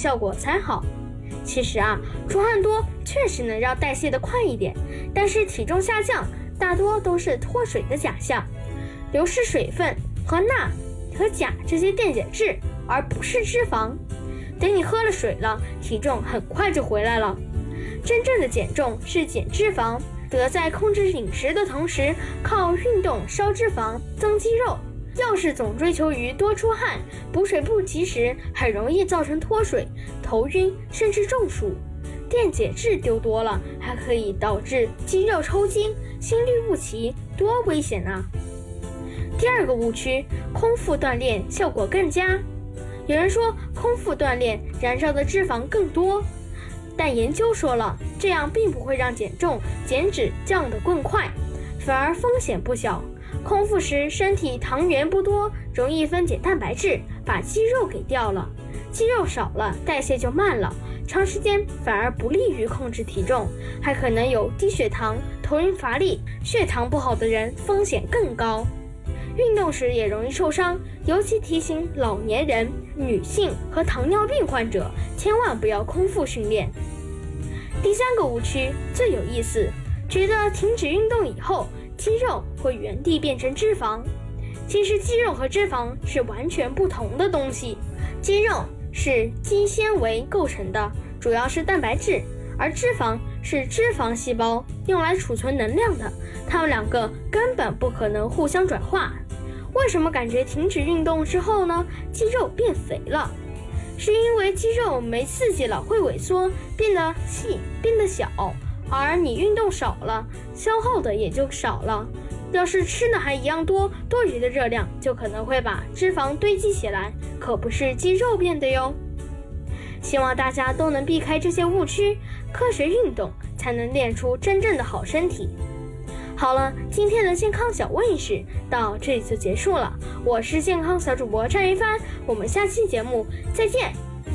效果才好。其实啊，出汗多确实能让代谢的快一点，但是体重下降大多都是脱水的假象，流失水分和钠和钾这些电解质，而不是脂肪。等你喝了水了，体重很快就回来了。真正的减重是减脂肪，得在控制饮食的同时，靠运动烧脂肪增肌肉。要是总追求于多出汗，补水不及时，很容易造成脱水、头晕甚至中暑。电解质丢多了，还可以导致肌肉抽筋、心律不齐，多危险啊！第二个误区，空腹锻炼效果更佳。有人说空腹锻炼燃烧的脂肪更多，但研究说了，这样并不会让减重、减脂降得更快，反而风险不小。空腹时身体糖原不多，容易分解蛋白质，把肌肉给掉了，肌肉少了，代谢就慢了，长时间反而不利于控制体重，还可能有低血糖、头晕乏力，血糖不好的人风险更高。运动时也容易受伤，尤其提醒老年人、女性和糖尿病患者千万不要空腹训练。第三个误区最有意思，觉得停止运动以后，肌肉会原地变成脂肪。其实肌肉和脂肪是完全不同的东西，肌肉是肌纤维构成的，主要是蛋白质，而脂肪是脂肪细胞，用来储存能量的，它们两个根本不可能互相转化。为什么感觉停止运动之后呢，肌肉变肥了？是因为肌肉没刺激了会萎缩，变得细，变得小，而你运动少了，消耗的也就少了。要是吃的还一样多，多余的热量就可能会把脂肪堆积起来，可不是肌肉变的哟。希望大家都能避开这些误区，科学运动才能练出真正的好身体。好了，今天的健康小问事到这里就结束了，我是健康小主播张一帆，我们下期节目再见。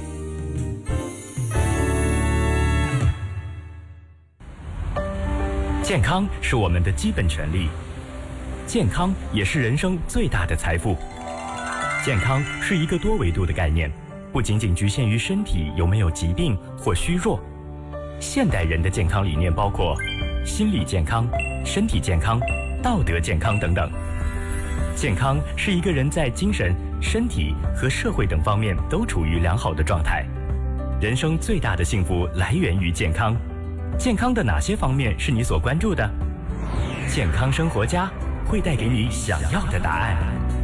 健康是我们的基本权利，健康也是人生最大的财富。健康是一个多维度的概念，不仅仅局限于身体有没有疾病或虚弱。现代人的健康理念包括心理健康、身体健康、道德健康等等。健康是一个人在精神、身体和社会等方面都处于良好的状态。人生最大的幸福来源于健康。健康的哪些方面是你所关注的？健康生活家会带给你想要的答案。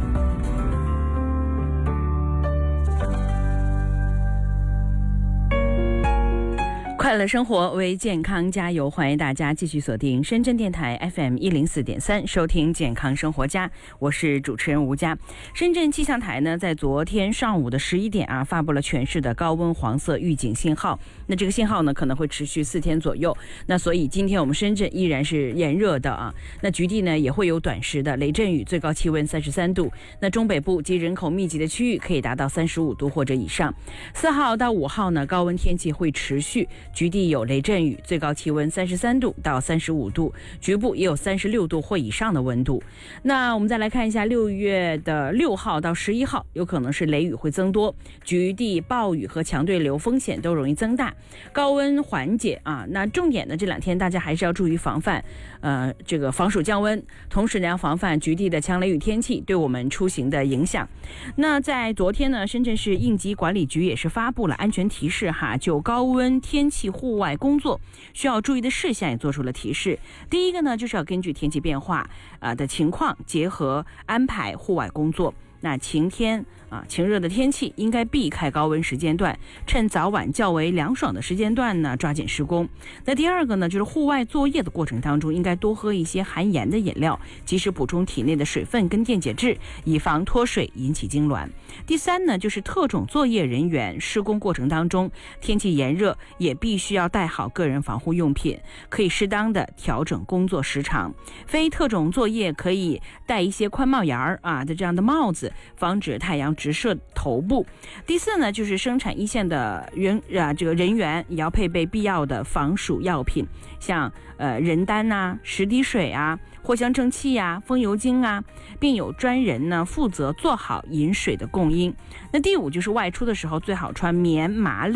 快乐生活为健康加油，欢迎大家继续锁定深圳电台 FM104.3 收听健康生活家，我是主持人吴佳。深圳气象台呢在昨天上午的11点发布了全市的高温黄色预警信号，那这个信号呢可能会持续4天左右，那所以今天我们深圳依然是炎热的那局地呢也会有短时的雷阵雨，最高气温33度，那中北部及人口密集的区域可以达到35度或者以上。4号到5号呢高温天气会持续，局地有雷阵雨，最高气温33度到35度，局部也有36度或以上的温度。那我们再来看一下6月的6号到11号，有可能是雷雨会增多，局地暴雨和强对流风险都容易增大。高温缓解那重点的这2天大家还是要注意防范这个防暑降温，同时呢要防范局地的强雷雨天气对我们出行的影响。那在昨天呢，深圳市应急管理局也是发布了安全提示就高温天气户外工作需要注意的事项也做出了提示。第一个呢，就是要根据天气变化的情况，结合安排户外工作。那晴天晴热的天气应该避开高温时间段，趁早晚较为凉爽的时间段呢抓紧施工。那第二个呢，就是户外作业的过程当中应该多喝一些含盐的饮料，及时补充体内的水分跟电解质，以防脱水引起痉挛。第三呢，就是特种作业人员施工过程当中天气炎热也必须要带好个人防护用品，可以适当的调整工作时长。非特种作业可以戴一些宽帽檐的这样的帽子，防止太阳直射头部。第四呢，就是生产一线的这个人员也要配备必要的防暑药品，像人丹10滴水藿香正气风油精并有专人呢负责做好饮水的供应。那第五就是外出的时候最好穿棉麻